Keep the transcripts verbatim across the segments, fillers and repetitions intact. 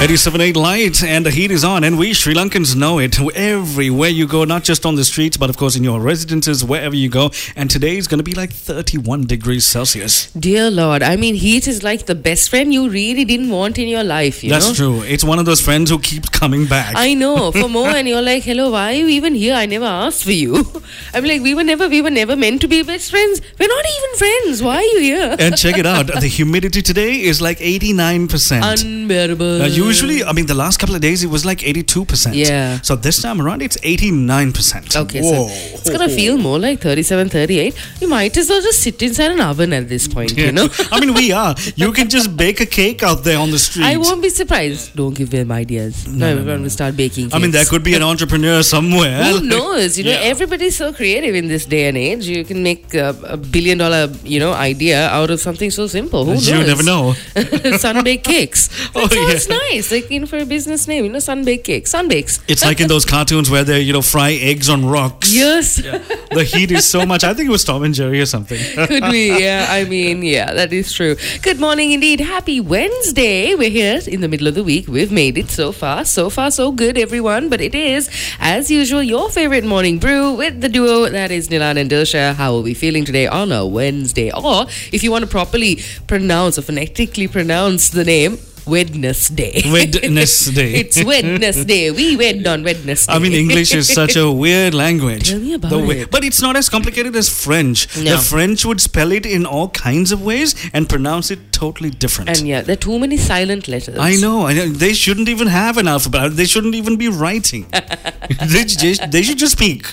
eighty-seven point eight Light, and the heat is on, and we Sri Lankans know it. Everywhere you go, not just on the streets, but of course in your residences, wherever you go. And today is going to be like thirty-one degrees Celsius. Dear Lord, I mean, heat is like the best friend you really didn't want in your life, you That's know? true. It's one of those friends who keeps coming back. I know. For more, and you're like, hello, why are you even here? I never asked for you. I'm like, we were never, we were never meant to be best friends. We're not even friends. Why are you here? And check it out. The humidity today is like eighty-nine percent. Unbearable. Uh, usually, I mean, the last couple of days it was like eighty-two percent. Yeah. So this time around it's eighty-nine percent. Okay, Whoa. so it's gonna feel more like thirty-seven, thirty-eight. You might as well just sit inside an oven at this point, Yeah. you know? I mean, we are. You can just bake a cake out there on the street. I won't be surprised. Don't give them ideas. No, everyone will start baking cakes. I mean, there could be an entrepreneur somewhere. Who knows? You know, Yeah. everybody's so creative in this day and age. You can make a, a billion dollar, you know, idea out of something so simple. Who knows? You never know. Sun-baked cakes. Oh, That sounds yeah. nice. Like, you know, for a business name, you know, sun-baked cake. Sunbakes. It's like in those cartoons where they, you know, fry eggs on rocks. Yes. The heat is so much. I think it was Tom and Jerry or something. Could we? Yeah, I mean, yeah, that is true. Good morning indeed. Happy Wednesday. We're here in the middle of the week. We've made it so far. So far, so good, everyone. But it is, as usual, your favorite morning brew with the duo that is Nilan and Dilsha. How are we feeling today on a Wednesday? Or if you want to properly pronounce or phonetically pronounce the name, Wednesday. Wednesday. It's Wednesday. We wed on Wednesday. I mean, English is such a weird language. Tell me about The way- it. But it's not as complicated as French. No. The French would spell it in all kinds of ways and pronounce it totally different. And yeah, there are too many silent letters. I know, I know. They shouldn't even have an alphabet. They shouldn't even be writing. they, just, they should just speak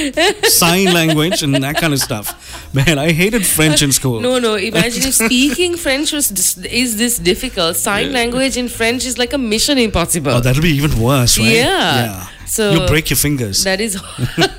sign language and that kind of stuff. Man, I hated French in school. No, no. Imagine if speaking French was dis- is this difficult. Sign language in French is like a mission impossible. Oh, that'll be even worse, right? Yeah. So you break your fingers. That is one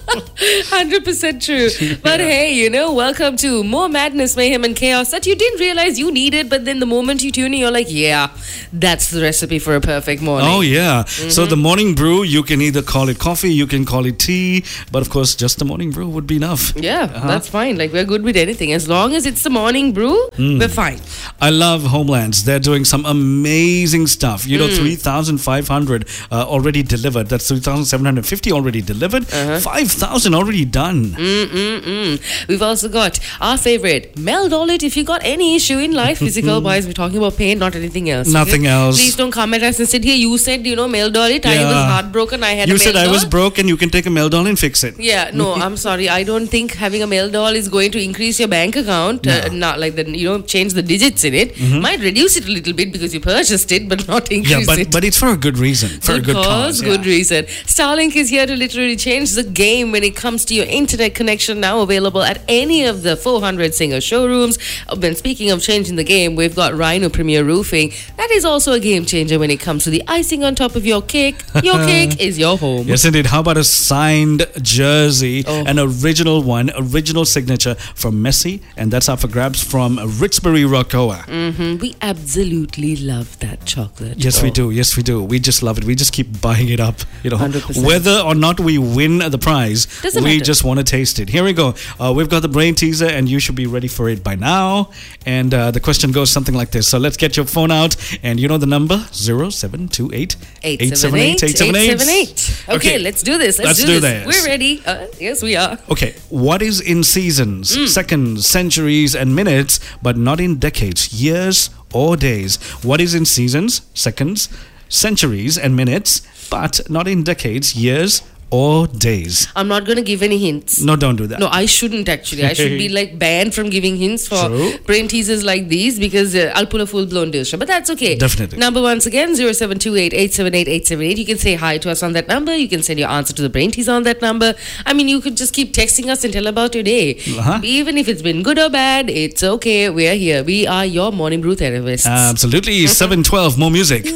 hundred percent true. But hey, you know, welcome to more madness, mayhem, and chaos that you didn't realize you needed, but then the moment you tune in, you're like, yeah, that's the recipe for a perfect morning. Oh, yeah. Mm-hmm. So the morning brew, you can either call it coffee, you can call it tea, but of course, just the morning brew would be enough. Yeah, Uh-huh. that's fine. Like, we're good with anything. As long as it's the morning brew, Mm. we're fine. I love Homelands. They're doing some amazing stuff. You know, three thousand five hundred uh, already delivered. That's three thousand seven hundred fifty already delivered. Uh-huh. five thousand already done. Mm-mm-mm. We've also got our favorite, Meldol-It. If you got any issue in life, physical wise, we're talking about pain, not anything else. Nothing else. Please don't come at us and sit here. You said, you know, Meldol-It. I was Yeah. heartbroken. I had You a said I Meldol. was broke and you can take a Meldol and fix it. Yeah, no, I'm sorry. I don't think having a Meldol is going to increase your bank account. Uh, not like the, you know, change the digits in it. Might reduce it a little bit because you purchased it, but not increase Yeah, but it. but it's for a good reason. For a good cause. good yeah. reason. Starlink is here to literally change the game when it comes to your internet connection. Now available at any of the four hundred Singer showrooms. Uh, When speaking of changing the game, we've got Rhino Premier Roofing. That is also a game changer when it comes to the icing on top of your cake. Your cake is your home. Yes, indeed. How about a signed jersey, Oh. an original one, original signature from Messi, and that's up for grabs from Ritsbury Rocoa. Mhm. We absolutely love that chocolate. Yes, we Oh. do. Yes, we do. We just love it. We just keep buying it up. You know, one hundred percent. whether or not we win the prize, Doesn't we matter. just want to taste it. Here we go. Uh, we've got the brain teaser, and you should be ready for it by now. And uh, the question goes something like this. So let's get your phone out, and you know the number zero seven two eight eight seven eight, eight seven eight. Okay, Okay, let's do this. Let's, let's do, do this. this. We're ready. Uh, yes, we are. Okay, what is in seasons, Mm. seconds, centuries, and minutes, but not in decades, years, or days? What is in seasons, seconds, centuries, and minutes, but not in decades, years, or days? I'm not going to give any hints. No, don't do that. No, I shouldn't actually. I should be like banned from giving hints for True. brain teasers like these because uh, I'll pull a full blown Dilsha. But that's okay. Definitely. Number once again, zero seven two eight, eight seven eight, eight seven eight. You can say hi to us on that number. You can send your answer to the brain teaser on that number. I mean, you could just keep texting us and tell about your day. Uh-huh. Even if it's been good or bad, it's okay. We're here. We are your morning brew therapists. Absolutely. seven twelve, more music.